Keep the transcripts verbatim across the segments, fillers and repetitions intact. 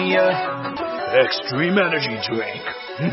Extreme Energy Drink.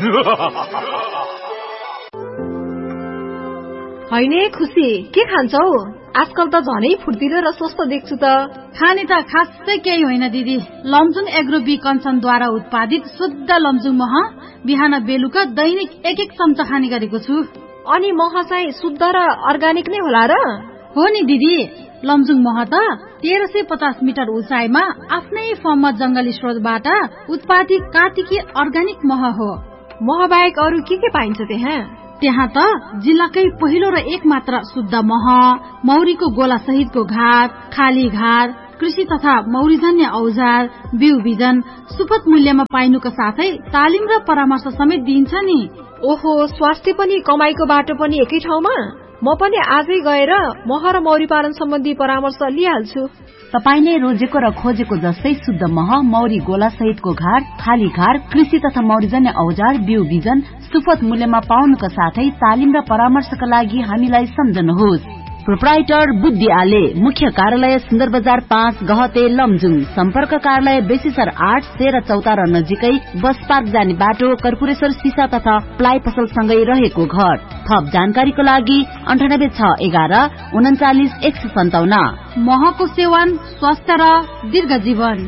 हैने खुसी के खान्छौ? आजकल त झनै फुर्तिलो र स्वस्थ देख्छु त। खाने त खासै केही होइन दिदी। लमजुङ एग्रो बी कञ्चनद्वारा उत्पादित शुद्ध लमजुङ मह बिहान बेलुका दैनिक एक एक चम्चा खाने गरेको छु। अनि मह चाहिँ शुद्ध र अर्गानिक नै होला र? हो नि दिदी, लमजुङ मह त तेह्र सय पचास मिटर उचाइमा आफ्नै फर्ममा जंगली स्रोतबाट उत्पादित कार्तिकी अर्गानिक मह हो। मह बाहेक अरू के के पाइन्छ त्यहाँ? त्यहाँ त जिल्लाकै पहिलो र एक मात्र शुद्ध मह, मौरीको गोला सहितको घाट, खाली घाट, कृषि तथा मौरीजन्य औजार, बिउ बिजन सुपथ मूल्यमा पाइनुको साथै तालिम र परामर्श समेत दिइन्छ नि। ओहो, स्वास्थ्य पनि कमाईको बाटो पनि एकै ठाउँमा? म पनि आजै गएर मह र मौरी पालन सम्बन्धी परामर्श लिइहाल्छु। तपाईले रोजेको र खोजेको जस्तै शुद्ध मह, मौरी गोला सहितको घाट, खाली घाट, कृषि तथा मौरीजन्य औजार, बिउ बिजन सुपथ मूल्यमा पाउनुका साथै तालिम र परामर्शका लागि हामीलाई सम्झनुहोस्। प्रोप्राइटर बुद्धि आले, मुख्य कार्यालय सुन्दर बजार पाँच गहते लमजुङ, सम्पर्क कार्यालय बेसीसर आठ तेह्र चौतारा नजिकै बस पार्क जाने बाटो, कर्पूरेश्वर सिसा तथा प्लाइ पसलसँगै रहेको घर। थप जानकारीको लागि अन्ठानब्बे छ एघार उन्चालिस एक सय सन्ताउन्न। महको सेवन स्वस्थ र दीर्घ जीवन।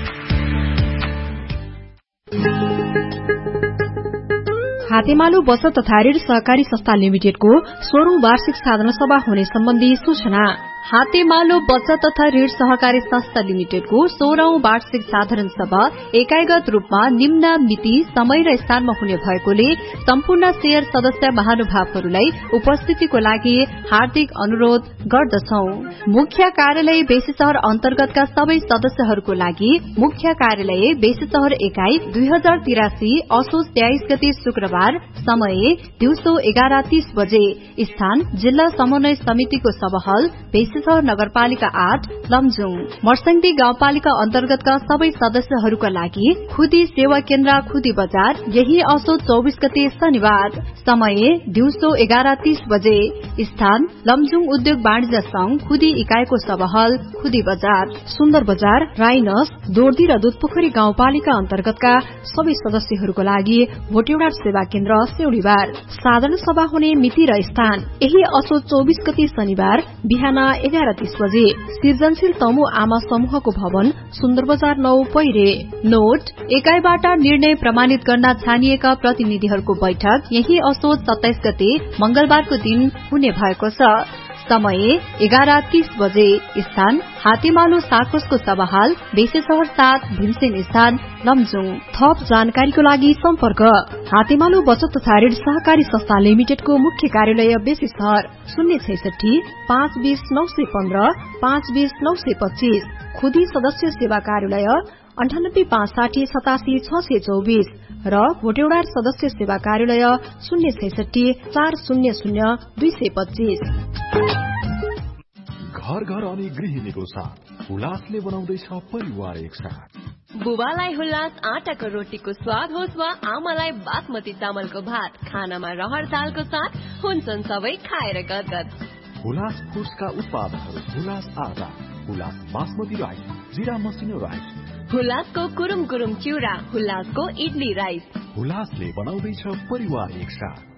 हातेमालो बचत तथा ऋण सहकारी संस्था लिमिटेडको सोह्रौं वार्षिक साधारण सभा हुने सम्बन्धी सूचना। हातेमालो बचत तथा ऋण सहकारी संस्था लिमिटेडको सोह्रौं वार्षिक साधारण सभा एकाइगत रूपमा निम्न मिति, समय र स्थानमा हुने भएकोले सम्पूर्ण शेयर सदस्य महानुभावहरूलाई उपस्थितिको लागि हार्दिक अनुरोध गर्दछौ। मुख्य कार्यालय बेसी शहर अन्तर्गतका सबै सदस्यहरूको लागि मुख्य कार्यालय बेसी शहर एकाइ दुई हजार तिरासी असोज तेइस गते शुक्रबार, समय दिउँसो एघार तीस बजे, स्थान जिल्ला समन्वय समितिको सभाहल बेसी शहर नगरपालिका आठ लमजुङ। मर्सङ्दी गाउँपालिका अन्तर्गतका सबै सदस्यहरूका लागि खुदी सेवा केन्द्र खुदी बजार, यही असोज चौबिस गते शनिबार, समय दिउँसो एघार तीस बजे, स्थान लमजुङ उद्योग वाणिज्य संघ खुदी इकाइको सभाहल खुदी बजार। सुन्दर बजार, राइनस, दोर्दी र दुधपोखरी गाउँपालिका अन्तर्गतका सबै सदस्यहरूको लागि भोटेउडा सेवा केन्द्र सेउडीबार। साधारण सभा हुने मिति र स्थान यही असोज चौबिस गते शनिबार बिहान एघार तीस बजे, सृजनशील तमु आमा समूहको भवन, सुन्दर बजार नौ पहिरे। नोट, एकाइबाट निर्णय प्रमाणित गर्न छानिएका प्रतिनिधिहरूको बैठक यही असोज सत्ताइस गते मंगलबारको दिन हुने भएको छ, समय एघार तीस बजे, स्थान हातेमालो साकोसको सभाहाल बेसी शहर सात भीमसेन स्थान लमजुङ। थप जानकारीको लागि सम्पर्क हातेमालो बचत तथा ऋण सहकारी संस्था लिमिटेडको मुख्य कार्यालय बेसी शहर शून्य छैसठी पाँच बीस नौ सय पन्ध्र पाँच बीस नौ सय पच्चीस। खुदी सदस्य सेवा कार्यालय अन्ठानब्बे पाँच साठी सतासी छ सय चौबिस र भोटेउडा सदस्य सेवा कार्यालय शून्य छैसठी चार शून्य शून्य दुई सय पच्चीस। घर घर अनि गृहिणीको साथ हुलासले बनाउँदैछ परिवार एकसाथ। बुबालाई हुल्लास आटाको रोटीको स्वाद होस् वा आमालाई बासमती चामलको भात, खानामा रहर दालको साथ हुन्छन् सबै खाएर गदगद। हुलास फुड्सका उत्पादनहरू हुलास आटा, हुलास बासमती राइस, जिरा मसिनो राइस, हुलासको कुरुम कुरुम चिउरा, हुलासको इडली राइस। हुलासले बनाउँदैछ परिवार एकसाथ।